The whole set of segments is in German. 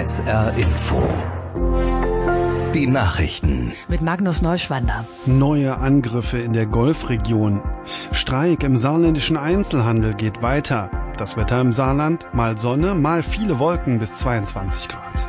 SR Info. Die Nachrichten. Mit Magnus Neuschwander. Neue Angriffe in der Golfregion. Streik im saarländischen Einzelhandel geht weiter. Das Wetter im Saarland, mal Sonne, mal viele Wolken bis 22 Grad.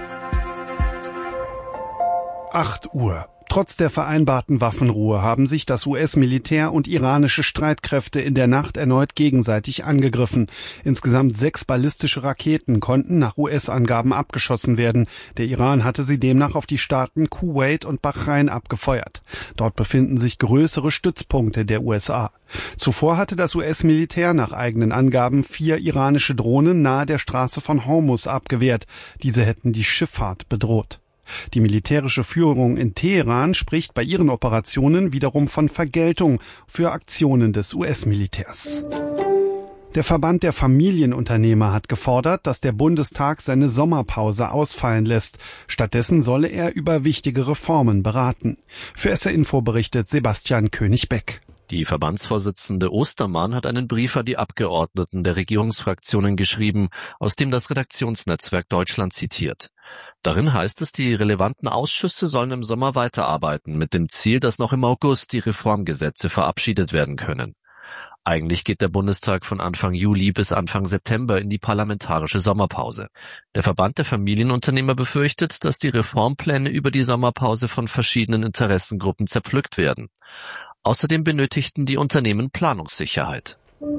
8 Uhr. Trotz der vereinbarten Waffenruhe haben sich das US-Militär und iranische Streitkräfte in der Nacht erneut gegenseitig angegriffen. Insgesamt 6 ballistische Raketen konnten nach US-Angaben abgeschossen werden. Der Iran hatte sie demnach auf die Staaten Kuwait und Bahrain abgefeuert. Dort befinden sich größere Stützpunkte der USA. Zuvor hatte das US-Militär nach eigenen Angaben 4 iranische Drohnen nahe der Straße von Hormuz abgewehrt. Diese hätten die Schifffahrt bedroht. Die militärische Führung in Teheran spricht bei ihren Operationen wiederum von Vergeltung für Aktionen des US-Militärs. Der Verband der Familienunternehmer hat gefordert, dass der Bundestag seine Sommerpause ausfallen lässt. Stattdessen solle er über wichtige Reformen beraten. Für SR Info berichtet Sebastian König-Beck. Die Verbandsvorsitzende Ostermann hat einen Brief an die Abgeordneten der Regierungsfraktionen geschrieben, aus dem das Redaktionsnetzwerk Deutschland zitiert. Darin heißt es, die relevanten Ausschüsse sollen im Sommer weiterarbeiten, mit dem Ziel, dass noch im August die Reformgesetze verabschiedet werden können. Eigentlich geht der Bundestag von Anfang Juli bis Anfang September in die parlamentarische Sommerpause. Der Verband der Familienunternehmer befürchtet, dass die Reformpläne über die Sommerpause von verschiedenen Interessengruppen zerpflückt werden. Außerdem benötigten die Unternehmen Planungssicherheit.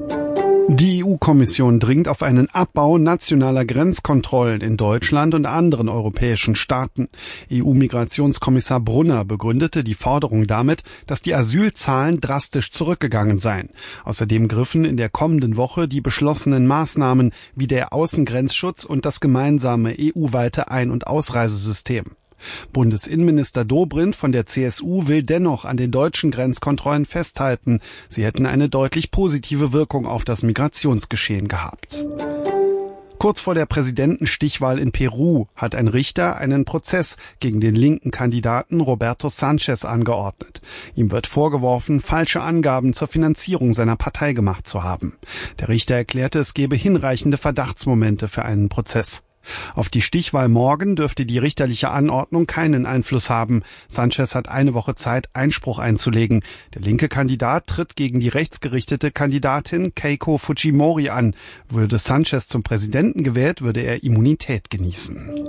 Die EU-Kommission dringt auf einen Abbau nationaler Grenzkontrollen in Deutschland und anderen europäischen Staaten. EU-Migrationskommissar Brunner begründete die Forderung damit, dass die Asylzahlen drastisch zurückgegangen seien. Außerdem griffen in der kommenden Woche die beschlossenen Maßnahmen wie der Außengrenzschutz und das gemeinsame EU-weite Ein- und Ausreisesystem. Bundesinnenminister Dobrindt von der CSU will dennoch an den deutschen Grenzkontrollen festhalten. Sie hätten eine deutlich positive Wirkung auf das Migrationsgeschehen gehabt. Kurz vor der Präsidentenstichwahl in Peru hat ein Richter einen Prozess gegen den linken Kandidaten Roberto Sanchez angeordnet. Ihm wird vorgeworfen, falsche Angaben zur Finanzierung seiner Partei gemacht zu haben. Der Richter erklärte, es gebe hinreichende Verdachtsmomente für einen Prozess. Auf die Stichwahl morgen dürfte die richterliche Anordnung keinen Einfluss haben. Sanchez hat eine Woche Zeit, Einspruch einzulegen. Der linke Kandidat tritt gegen die rechtsgerichtete Kandidatin Keiko Fujimori an. Würde Sanchez zum Präsidenten gewählt, würde er Immunität genießen.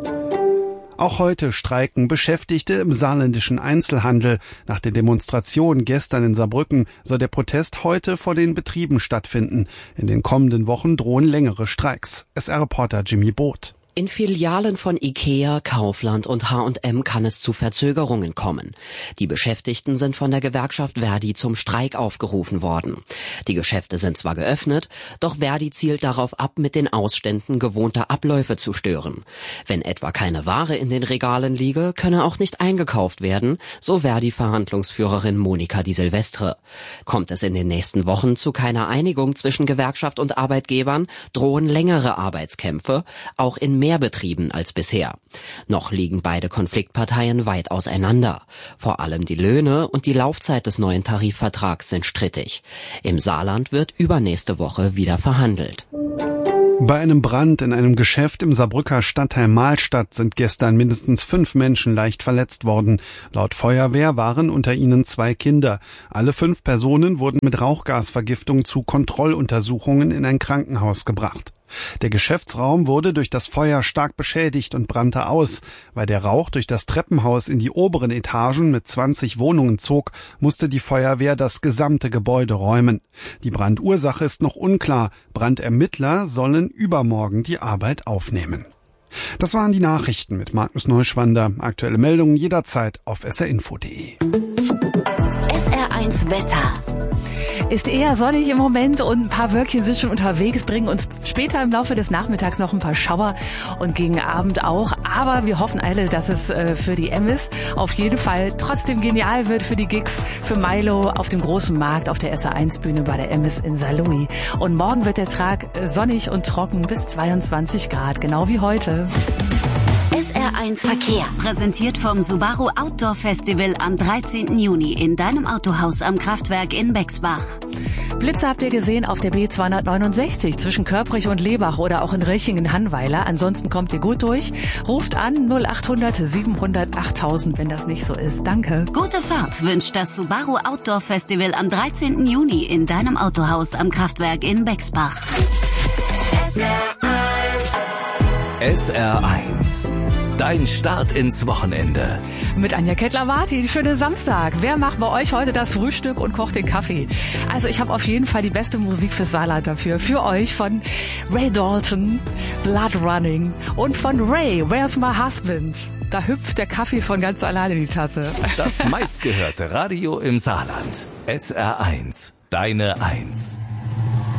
Auch heute streiken Beschäftigte im saarländischen Einzelhandel. Nach der Demonstration gestern in Saarbrücken soll der Protest heute vor den Betrieben stattfinden. In den kommenden Wochen drohen längere Streiks. SR-Reporter Jimmy Both. In Filialen von IKEA, Kaufland und H&M kann es zu Verzögerungen kommen. Die Beschäftigten sind von der Gewerkschaft Verdi zum Streik aufgerufen worden. Die Geschäfte sind zwar geöffnet, doch Verdi zielt darauf ab, mit den Ausständen gewohnte Abläufe zu stören. Wenn etwa keine Ware in den Regalen liege, könne auch nicht eingekauft werden, so Verdi-Verhandlungsführerin Monika Di Silvestre. Kommt es in den nächsten Wochen zu keiner Einigung zwischen Gewerkschaft und Arbeitgebern, drohen längere Arbeitskämpfe, auch in mehr Betrieben als bisher. Noch liegen beide Konfliktparteien weit auseinander. Vor allem die Löhne und die Laufzeit des neuen Tarifvertrags sind strittig. Im Saarland wird übernächste Woche wieder verhandelt. Bei einem Brand in einem Geschäft im Saarbrücker Stadtteil Mahlstadt sind gestern mindestens 5 Menschen leicht verletzt worden. Laut Feuerwehr waren unter ihnen 2 Kinder. Alle 5 Personen wurden mit Rauchgasvergiftung zu Kontrolluntersuchungen in ein Krankenhaus gebracht. Der Geschäftsraum wurde durch das Feuer stark beschädigt und brannte aus. Weil der Rauch durch das Treppenhaus in die oberen Etagen mit 20 Wohnungen zog, musste die Feuerwehr das gesamte Gebäude räumen. Die Brandursache ist noch unklar. Brandermittler sollen übermorgen die Arbeit aufnehmen. Das waren die Nachrichten mit Magnus Neuschwander. Aktuelle Meldungen jederzeit auf srinfo.de. SR1 Wetter. Ist eher sonnig im Moment und ein paar Wölkchen sind schon unterwegs, bringen uns später im Laufe des Nachmittags noch ein paar Schauer und gegen Abend auch. Aber wir hoffen alle, dass es für die Emmis auf jeden Fall trotzdem genial wird für die Gigs, für Milo auf dem großen Markt auf der SR1-Bühne bei der Emmis in Saarlouis. Und morgen wird der Tag sonnig und trocken bis 22 Grad, genau wie heute. SR1 Verkehr, präsentiert vom Subaru Outdoor Festival am 13. Juni in deinem Autohaus am Kraftwerk in Bexbach. Blitze habt ihr gesehen auf der B269 zwischen Körprich und Lebach oder auch in Richingen-Hannweiler. Ansonsten kommt ihr gut durch. Ruft an 0800 700 8000, wenn das nicht so ist. Danke. Gute Fahrt wünscht das Subaru Outdoor Festival am 13. Juni in deinem Autohaus am Kraftwerk in Bexbach. SR1. Dein Start ins Wochenende. Mit Anja Kettler-Martin, schönen Samstag. Wer macht bei euch heute das Frühstück und kocht den Kaffee? Also ich habe auf jeden Fall die beste Musik fürs Saarland dafür. Für euch von Ray Dalton, Blood Running und von Ray, Where's My Husband? Da hüpft der Kaffee von ganz alleine in die Tasse. Das meistgehörte Radio im Saarland. SR1. Deine 1.